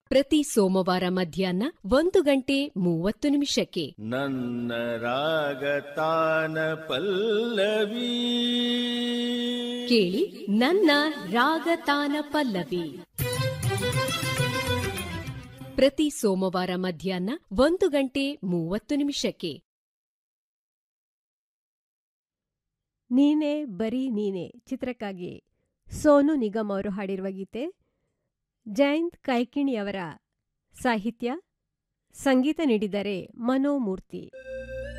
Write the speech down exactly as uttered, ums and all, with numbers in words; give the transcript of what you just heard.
ಪ್ರತಿ ಸೋಮವಾರ ಮಧ್ಯಾಹ್ನ ಒಂದು ಗಂಟೆ ಮೂವತ್ತು ನಿಮಿಷಕ್ಕೆ. ನನ್ನ ರಾಗತಾನ ಪಲ್ಲವಿ ಕೇಳಿ ನನ್ನ ರಾಗತಾನ ಪಲ್ಲವಿ ಪ್ರತಿ ಸೋಮವಾರ ಮಧ್ಯಾಹ್ನ ಒಂದು ಗಂಟೆ ಮೂವತ್ತು ನಿಮಿಷಕ್ಕೆ. ನೀನೇ ಬರೀ ನೀನೆ ಚಿತ್ರಕ್ಕಾಗಿ ಸೋನು ನಿಗಮ್ ಅವರು ಹಾಡಿರುವ ಗೀತೆ, ಜಯಂತ್ ಕೈಕಿಣಿಯವರ ಸಾಹಿತ್ಯ, ಸಂಗೀತ ನೀಡಿದರೆ ಮನೋಮೂರ್ತಿ.